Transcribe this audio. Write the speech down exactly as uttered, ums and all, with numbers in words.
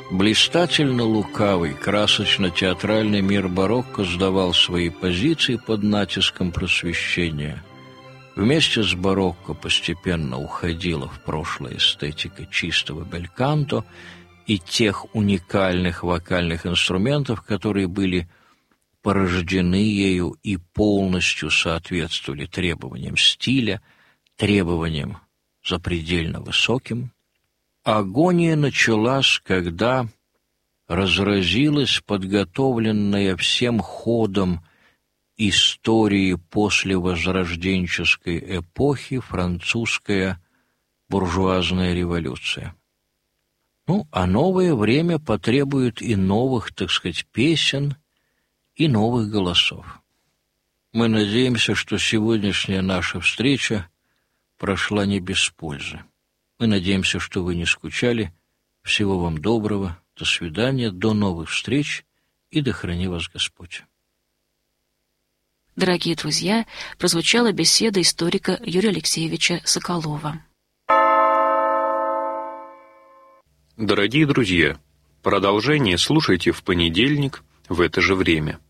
Блистательно лукавый, красочно-театральный мир барокко сдавал свои позиции под натиском просвещения. Вместе с барокко постепенно уходила в прошлое эстетика чистого бельканто и тех уникальных вокальных инструментов, которые были порождены ею и полностью соответствовали требованиям стиля, требованиям запредельно высоким. Агония началась, когда разразилась подготовленная всем ходом истории после возрожденческой эпохи французская буржуазная революция. Ну, а новое время потребует и новых, так сказать, песен, и новых голосов. Мы надеемся, что сегодняшняя наша встреча прошла не без пользы. Мы надеемся, что вы не скучали. Всего вам доброго. До свидания. До новых встреч. И да храни вас Господь. Дорогие друзья, прозвучала беседа историка Юрия Алексеевича Соколова. Дорогие друзья, продолжение слушайте в понедельник в это же время.